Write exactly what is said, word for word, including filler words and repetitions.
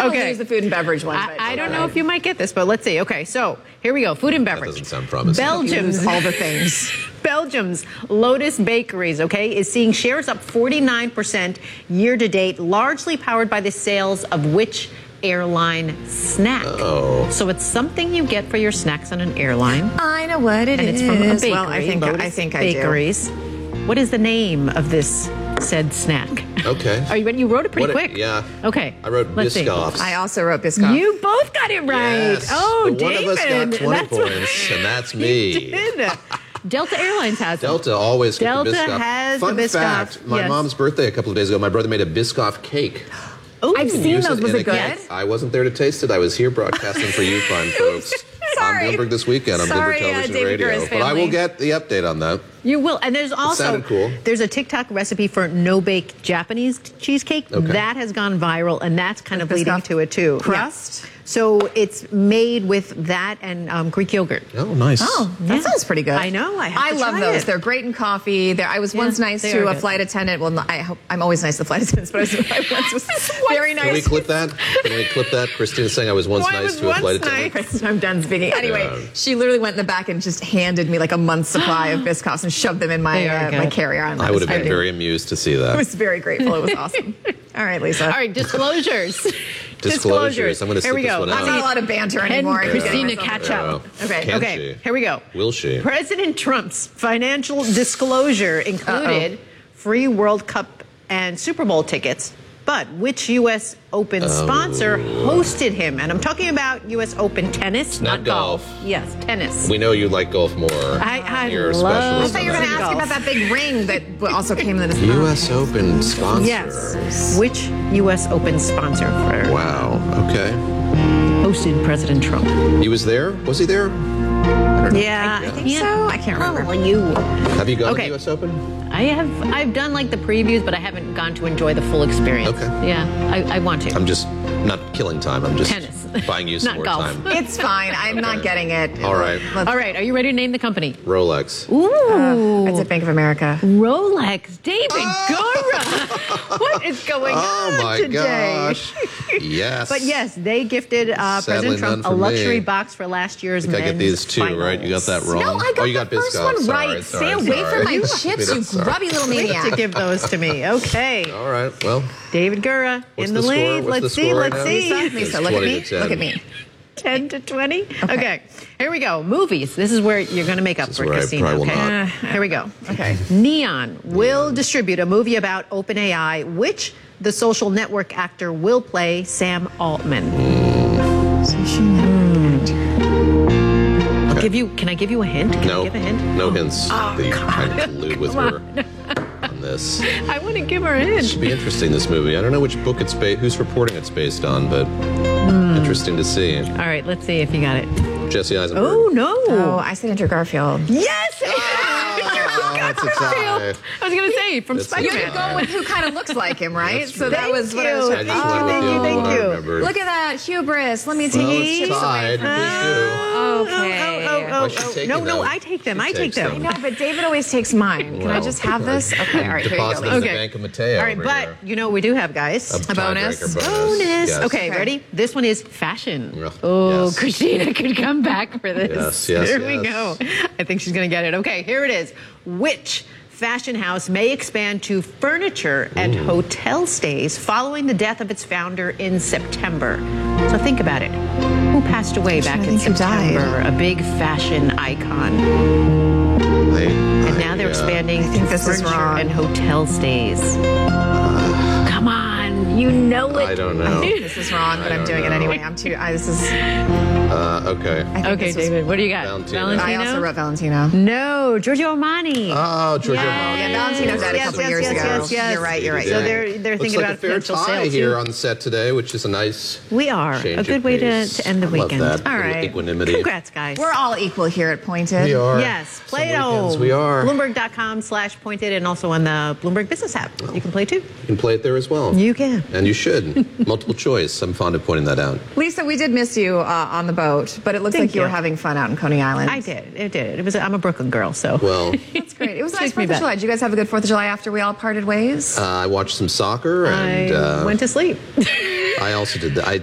I'll Okay. use the food and beverage one. I, but I don't okay. know if you might get this, but let's see. Okay, so here we go. Food and beverage. That doesn't sound promising. Belgium's Use all the things. Belgium's Lotus Bakeries, okay, is seeing shares up forty-nine percent year to date, largely powered by the sales of which airline snack? Oh. So it's something you get for your snacks on an airline. I know what it and is. it's from a bakery. Well, I think Lotus I think I Bakeries. What is the name of this said snack? Okay. Are you ready? You wrote it pretty What a- quick. yeah. Okay. I wrote Let's see. Biscoffs. do. I also wrote Biscoff. You both got it right. Yes. Oh, but David. one of us got twenty That's what- points, and that's me. Did. Delta Airlines has them. Delta always get Delta the Biscoff. has Fun the Biscoff. fact, my Yes. mom's birthday a couple of days ago, my brother made a Biscoff cake. Ooh. I've seen Used those. Was in it a good? cake. I wasn't there to taste it. I was here broadcasting for you fine folks Sorry. on Bloomberg This Weekend on Sorry, Bloomberg uh, Television David Radio. Gurra's But I will family. get the update on that. You will. And there's also, sounded cool. there's a TikTok recipe for no-bake Japanese cheesecake. Okay. That has gone viral, and that's kind of With leading Biscoff to it, too. crust? Yeah. So it's made with that and um, Greek yogurt. Oh, nice. Oh, that Yeah. sounds pretty good. I know, I have I to love try those. it. They're great in coffee. They're, I was Yeah, once nice they to are a good. flight attendant. Well, not, I hope, I'm always nice to flight attendants, but I, was, I once was very nice. Can we clip that? Can we clip that? Christina's saying I was once Oh, I nice was to a once flight nice. attendant. Kristen, I'm done speaking. Anyway, Yeah. she literally went in the back and just handed me like a month's supply of Biscoffs and shoved them in my They are uh, my good. carry-on. I would have was been very amused to see I that. was very grateful. It was awesome. All right, Lisa. All right, disclosures. Disclosures. I'm going to Here sit we this go. one Not out. a lot of banter Can anymore. I'm Christina getting myself- catch up? Okay. Can Okay, she? here we go. Will she? President Trump's financial disclosure included free World Cup and Super Bowl tickets, but which U S Open sponsor hosted him? And I'm talking about U S Open tennis, Not not, golf. golf. Yes, tennis. We know you like golf more. I, I You're a love I specialist thought on you were going to that. ask golf. about that big ring that also came in the U S Open sponsor. Yes. Which U S Open sponsor for Wow. Okay. hosted President Trump? He was there? Was he there? Yeah, I think so. I can't remember. Oh, you. Have you gone to Okay. the U S Open? I have. I've done like the previews, but I haven't gone to enjoy the full experience. Okay. Yeah, I, I want to. I'm just not killing time. I'm just Tennis. buying you some Not more golf. time. It's fine. I'm not getting it. All right. Let's- All right, are you ready to name the company? Rolex. Ooh, It's at Bank of America. Rolex. David Gurra. What is going Oh on my today? gosh. Yes. But yes, they gifted uh, Sadly, President Trump none a for luxury me. box for last year's I think I men's get these two, finals. right? You got that wrong. No, I got oh, you got the first Biscoff. one Sorry, right. sorry, Stay away sorry. from my You chips, you sorry. grubby little Wait maniac. to give those to me. Okay, All right. Well, David Gurra what's in the, the score? lead. What's Let's the see. score right Let's now? see. Lisa, Lisa, look at twenty me. to ten. Look at me. ten to twenty. Okay. Here we go. Movies. This is where you're going to make up This is for where I Christina. probably will Okay. not. Here we go. Okay. Neon will distribute a movie about OpenAI, which the social network actor will play Sam Altman. I'll give you. Can I give you a hint? Can I no. give a hint? No hints. Oh, that you God. kind of collude with Come her on this. I want to give her a hint. Should be interesting, this movie. I don't know which book it's based, who's reporting it's based on, but Hmm. interesting to see. All right. Let's see if you got it. Jesse Eisenberg. Oh no. Oh, I said Andrew Garfield. Yes. Oh, that's a tie. I was going to say from That's a You Spider-Man. had to go with who kind of looks like him, right? That's So true. that was Thank what I was you. I trying just to went with the Thank you, only thank one I you. remembered. Look at that hubris. Let me take Well, these it's chips tied. away. Please do. Okay. Oh, oh, Why is she oh, taking no, no, them? I take them. She I take takes them. them. No, but David always takes mine. Can I Well, just have this? Okay, all right, here you go. Deposited Lisa. in the Okay. Bank of Mateo. All right, over but here. you know we do have, guys. A A bonus? tiebreaker Bonus. Yes. Okay, Okay. ready? This one is fashion. Yeah. Oh, Yes. Christina could come back for this. Yes, yes, Here we yes. go. I think she's going to get it. Okay, here it is. Which fashion house may expand to furniture and hotel stays following the death of its founder in September? So think about it. Who passed away back I in think who died. September? A big fashion icon. I, And now they're expanding I think to this is furniture wrong. and hotel stays. Come on, you know it. I don't know. This is wrong, but I I'm don't doing it know. anyway. I'm too. I, this is. Uh, okay. I think Okay, this was- David, what do you got? Valentino. I also wrote Valentino. No, Giorgio Armani. Oh, Giorgio Yes. Armani. Yeah, Valentino died a Yes, couple yes, years yes, ago. yes, yes. You're right. You're right. So So You're they're right. they're Looks thinking like about a fair potential tie sales here too. on set today, which is a nice. We are change a of good way to, pace. to end the I love weekend. that. All Little right, equanimity. Congrats, guys. We're all equal here at Pointed. We are. Yes, play Some at weekends home. We are. Bloomberg.com slash pointed and also on the Bloomberg Business app. You can play too. You can play it there as well. You can. And you should. Multiple choice. I'm fond of pointing that out. Lisa, we did miss you uh, on the boat, but it looks Thank like you were you. having fun out in Coney Island. I did. It did. It was. I'm a Brooklyn girl, so. Well, That's great. It was a nice Take me Fourth of back. July. Did you guys have a good Fourth of July after we all parted ways? uh, I watched some soccer, I and uh, went to sleep. I also did that. I